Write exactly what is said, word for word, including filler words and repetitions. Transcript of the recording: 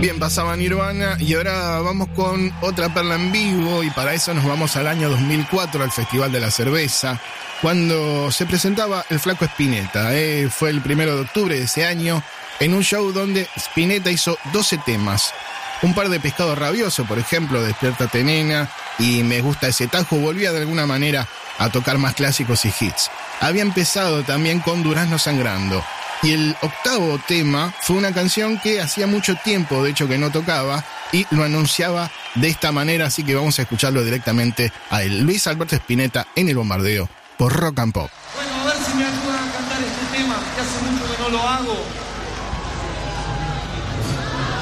Bien, pasaba Nirvana y ahora vamos con otra perla en vivo, y para eso nos vamos al año dos mil cuatro, al Festival de la Cerveza, cuando se presentaba el Flaco Spinetta. Eh, fue el primero de octubre de ese año, en un show donde Spinetta hizo doce temas. Un par de Pescado Rabioso, por ejemplo, Despiértate Nena y Me Gusta Ese Tajo, volvía de alguna manera a tocar más clásicos y hits. Había empezado también con Durazno Sangrando. Y el octavo tema fue una canción que hacía mucho tiempo, de hecho, que no tocaba, y lo anunciaba de esta manera, así que vamos a escucharlo directamente a él, Luis Alberto Spinetta, en El Bombardeo, por Rock and Pop. Bueno, a ver si me ayudan a cantar este tema, que hace mucho que no lo hago.